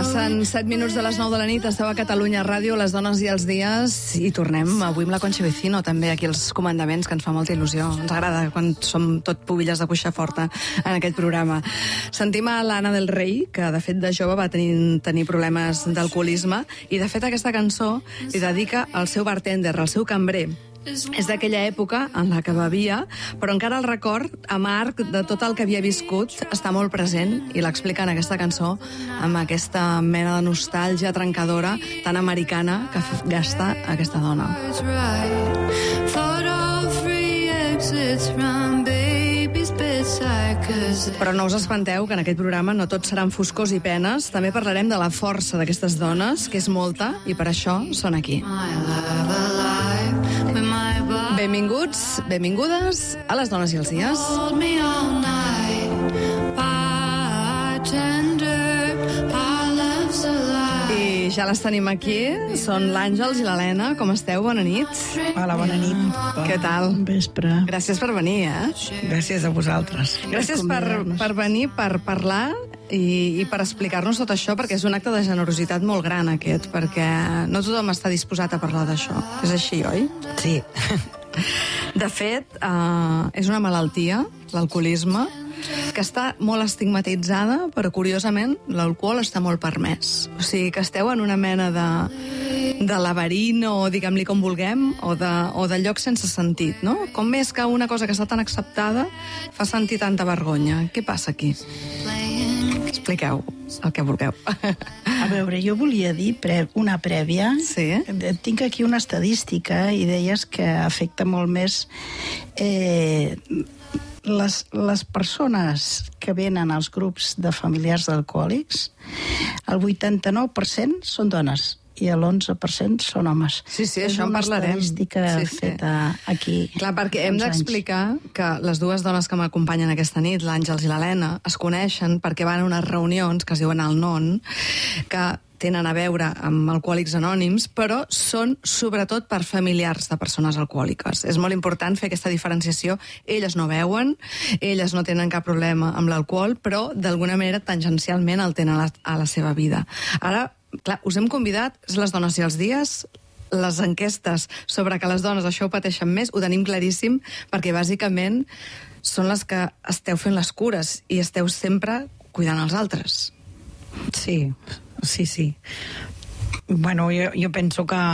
Passen 7 minuts de les 9 de la nit, esteu a Catalunya Ràdio, les dones i els dies, i tornem avui amb la Concha Vecino, també aquí els comandaments, que ens fa molta il·lusió. Ens agrada quan som tot pubilles de cuixa forta en aquest programa. Sentim a l'Anna del Rei, que de fet de jove va tenir problemes d'alcoholisme, i de fet aquesta cançó li dedica al seu bartender, al seu cambrer. És d'aquella època en la que bevia, però encara el record amarg de tot el que havia viscut està molt present i l'explica en aquesta cançó amb aquesta mena de nostàlgia trencadora tan americana que gasta aquesta dona. Però no us espanteu que en aquest programa no tot seran foscors i penes, també parlarem de la força d'aquestes dones, que és molta, i per això són aquí. Benvinguts, benvingudes a les dones i els dies. I ja les tenim aquí, són l'Àngels i l'Helena. Com esteu? Bona nit. Hola, bona nit. Què tal? Bon vespre. Gràcies per venir, Gràcies a vosaltres. Gràcies per venir, per parlar i per explicar-nos tot això, perquè és un acte de generositat molt gran aquest, perquè no tothom està disposat a parlar d'això. És així, oi? Sí. De fet, és una malaltia, l'alcoholisme, que està molt estigmatitzada, però curiosament l'alcohol està molt permès. O sigui que esteu en una mena de laberint, o diguem-li com vulguem, o de lloc sense sentit, no? Com és que una cosa que està tan acceptada fa sentir tanta vergonya? Què passa aquí? Expliqueu el que vulgueu. A veure, jo volia dir una prèvia. Sí? Tinc aquí una estadística i deies que afecta molt més les persones que venen als grups de familiars d'alcohòlics. El 89% són dones i l'11% són homes. Sí, això en parlarem. És una estadística feta aquí. Clar, perquè hem d'explicar que les dues dones que m'acompanyen aquesta nit, l'Àngels i l'Helena, es coneixen perquè van a unes reunions que es diuen el NON, que tenen a veure amb Alcohòlics Anònims, però són sobretot per familiars de persones alcohòliques. És molt important fer aquesta diferenciació. Elles no beuen, elles no tenen cap problema amb l'alcohol, però d'alguna manera tangencialment el tenen a la seva vida. Ara, clar, us hem convidat, les dones i els dies, les enquestes sobre que les dones això ho pateixen més, ho tenim claríssim, perquè bàsicament són les que esteu fent les cures i esteu sempre cuidant els altres. Sí. Bueno, jo penso que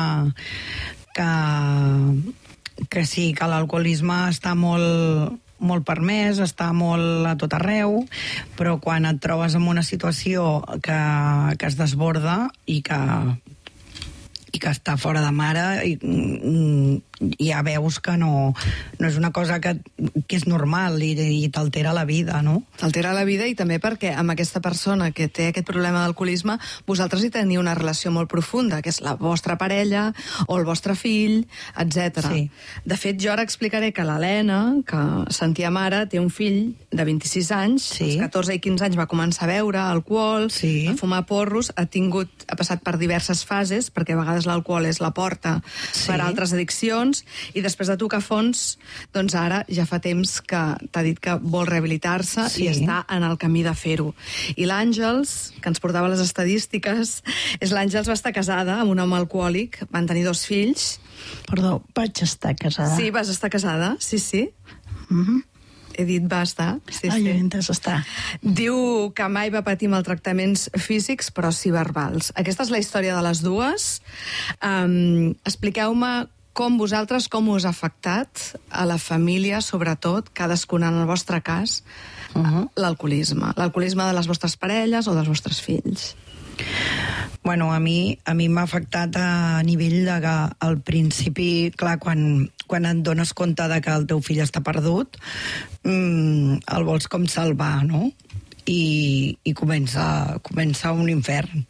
sí, que l'alcoholisme està molt permès, està molt a tot arreu, però quan et trobes en una situació que es desborda i que està fora de mare, ja veus que no és una cosa que és normal i t'altera la vida, no? T'altera la vida, i també perquè amb aquesta persona que té aquest problema d'alcoholisme vosaltres hi teniu una relació molt profunda, que és la vostra parella o el vostre fill, etc. Sí. De fet, jo ara explicaré que l'Helena, que sentia mare, té un fill de 26 anys, sí. Als 14 i 15 anys va començar a beure alcohol, sí. A fumar porros, ha passat per diverses fases, perquè a vegades l'alcohol és la porta per altres addiccions, i després de tocar fons, doncs ara ja fa temps que t'ha dit que vol rehabilitar-se i està en el camí de fer-ho. I l'Àngels, que ens portava les estadístiques, l'Àngels va estar casada amb un home alcohòlic, van tenir 2 fills. Perdó, vaig estar casada. Sí, vas estar casada, sí. He dit va estar. Sí. Jo he entès estar. Diu que mai va patir maltractaments físics, però sí verbals. Aquesta és la història de les dues. Expliqueu-me com us ha afectat a la família, sobretot, cadascuna en el vostre cas, l'alcoholisme. L'alcoholisme de les vostres parelles o dels vostres fills. Bueno, a mi m'ha afectat a nivell de que al principi, clar, quan et dones compte de que el teu fill està perdut, el vols com salvar, no? I comença un infern.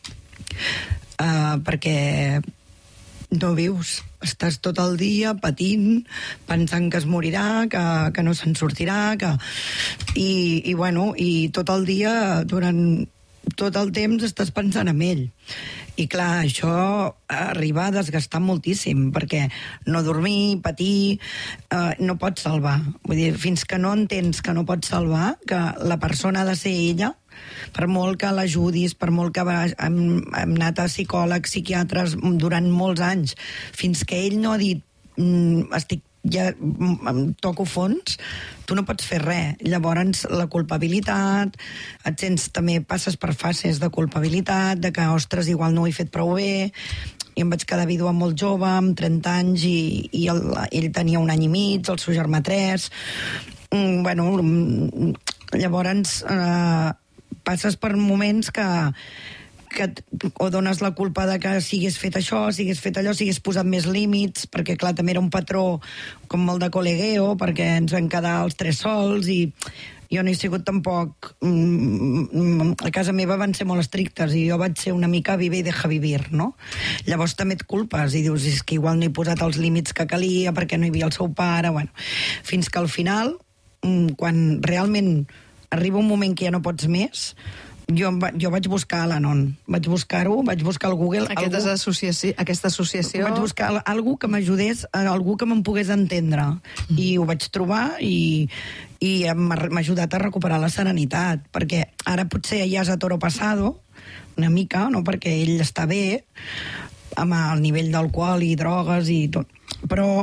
Perquè no vius, estàs tot el dia patint, pensant que es morirà, que no se'n sortirà, i tot el dia, durant tot el temps estàs pensant en ell. I clar, això arriba a desgastar moltíssim, perquè no dormir, patir, no pots salvar. Vull dir, fins que no entens que no pots salvar, que la persona ha de ser ella, Per molt que l'ajudis, per molt que hem anat a psicòlegs, psiquiatres durant molts anys, fins que ell no ha dit ja toco fons, tu no pots fer res. Llavors, la culpabilitat, et sents, també passes per fases de culpabilitat, de que, ostres, igual no ho he fet prou bé. I em vaig quedar vídua molt jove, amb 30 anys, i ell tenia 1 any i mig, el seu germà 3. Bueno, llavors passes per moments que o dones la culpa de que siguis fet això, siguis fet allò, siguis posat més límits, perquè clar, també era un patró com el de col·legueo, perquè ens vam quedar els 3 sols, i jo no he sigut tampoc... A casa meva van ser molt estrictes, i jo vaig ser una mica vive i deja vivir, no? Llavors també et culpes, i dius, és que igual no he posat els límits que calia, perquè no hi havia el seu pare, bueno. Fins que al final, quan realment arriba un moment que ja no pots més, jo vaig buscar l'Anon, vaig buscar-ho, vaig buscar al Google... Aquesta associació... Vaig buscar algú que m'ajudés, algú que me'n pogués entendre. I ho vaig trobar i m'ha ajudat a recuperar la serenitat, perquè ara potser ja és a toro pasado, una mica, no? Perquè ell està bé, amb el nivell d'alcohol i drogues i tot. Però...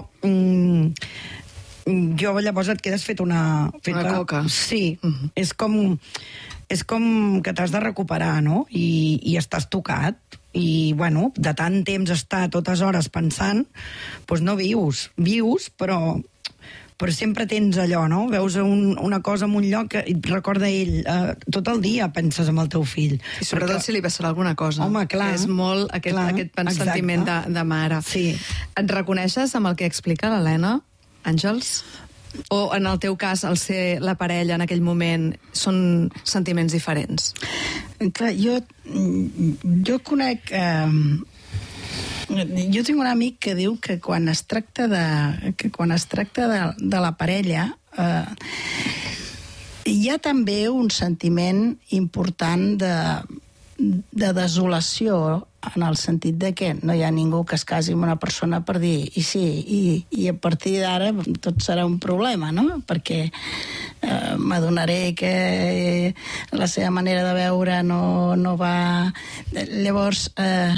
jo llavors et quedes fet una coca. Sí, és com que t'has de recuperar, no? I estàs tocat, i, bueno, de tant temps estar totes hores pensant, doncs no vius, però sempre tens allò, no? Veus una cosa en un lloc que et recorda ell. Tot el dia penses en el teu fill. I sobretot si li passarà alguna cosa. Home, clar. Que és molt aquest sentiment de mare. Sí. Et reconeixes amb el que explica l'Helena, Àngels? O en el teu cas, el ser la parella en aquell moment, són sentiments diferents? Clar, jo conec... jo tinc un amic que diu que quan es tracta de la parella hi ha també un sentiment important de desolació, en el sentit de que no hi ha ningú que es casi amb una persona per dir i sí, i a partir d'ara tot serà un problema, no? Perquè m'adonaré que la seva manera de veure no va... Llavors,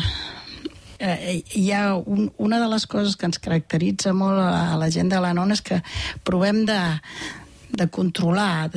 hi ha una de les coses que ens caracteritza molt a la gent de l'Anon és que provem de controlar,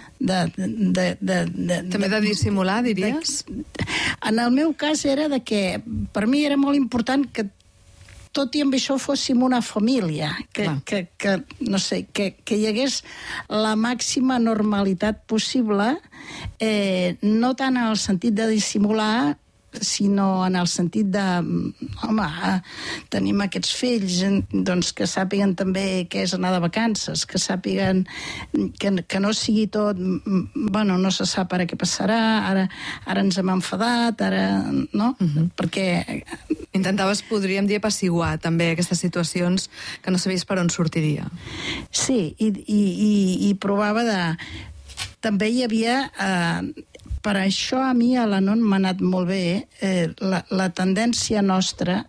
també de dissimular, diries? En el meu cas era de que per mi era molt important que tot i amb això fóssim una família, que no sé, que hi hagués la màxima normalitat possible, no tant en el sentit de dissimular, sinó en el sentit de, home, tenim aquests fills, doncs que sàpiguen també què és anar de vacances, que sàpiguen que no sigui tot, bueno, no se sap ara què passarà, ara ens hem enfadat, ara, no? Perquè... Intentaves, podríem dir, apaciguar també aquestes situacions que no sabies per on sortiria. Sí, i provava de... També hi havia... Per això a mi a l'Anon m'ha anat molt bé la tendència nostra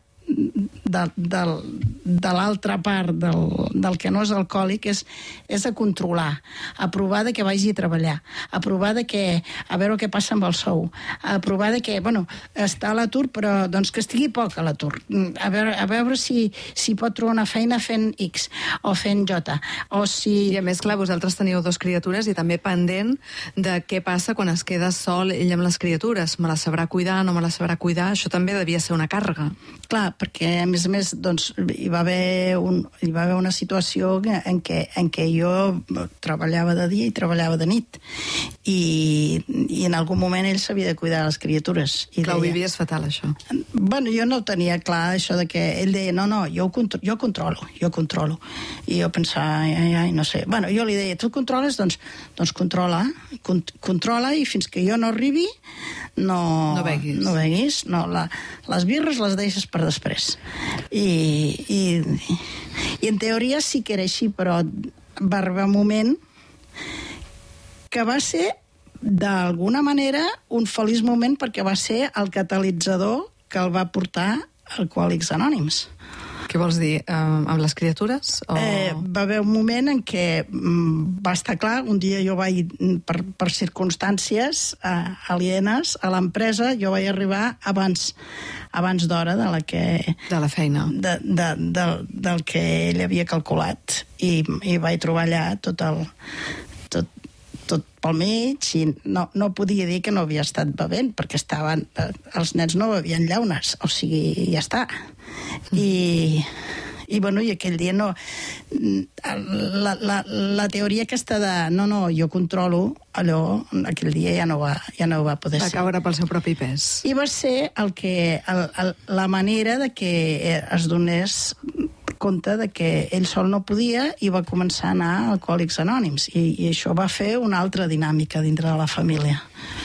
de l'altra part del que no és alcohòlic és a controlar, a provar de que vagi a treballar, a provar de que a veure què passa amb el sou, a provar de que, bueno, està a l'atur però doncs que estigui poc a l'atur, a veure si pot trobar una feina fent X o fent J, o si... I a més, clar, vosaltres teniu 2 criatures i també pendent de què passa quan es queda sol ell amb les criatures, me la sabrà cuidar, no me la sabrà cuidar, això també devia ser una càrrega. Clar, perquè a més, doncs, hi va haver una situació en què jo treballava de dia i treballava de nit, i en algun moment ell s'havia de cuidar les criatures. Clar, ho vivies fatal, això. Bueno, jo no tenia clar això de que ell deia, no, jo controlo. I jo pensava, ai, no sé. Bueno, jo li deia, tu controles? Doncs controla, i fins que jo no arribi no beguis. No, les birres les deixes per després. I en teoria sí que era així, però va arribar un moment que va ser d'alguna manera un feliç moment, perquè va ser el catalitzador que el va portar a Alcohòlics Anònims. Què vols dir? Amb les criatures? O... Va haver un moment en què va estar clar, un dia jo vaig, per circumstàncies alienes a l'empresa, jo vaig arribar abans d'hora de la que... De la feina. Del que ell havia calculat. I vaig trobar allà tot pel mig, i no podia dir que no havia estat bevent, perquè els nens no bevien llaunes, o sigui, ja està. I aquell dia no... La teoria aquesta de no, jo controlo, allò, aquell dia ja no va poder ser. Va caure pel seu propi pes. I va ser la manera de que es donés compte de que ell sol no podia i va començar a anar a Alcohòlics Anònims, i això va fer una altra dinàmica dintre de la família.